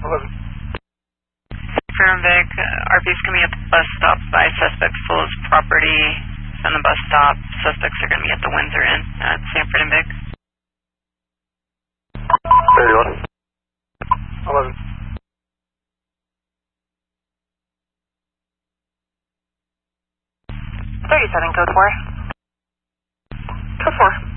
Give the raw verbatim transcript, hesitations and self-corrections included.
eleven. Affirmative, Vic. Uh, R P is coming at the bus stop by suspect Full's property. On the bus stop, suspects are going to be at the Windsor Inn at Sanford and Vic. thirty-one. eleven. thirty-seven, code four. Code four.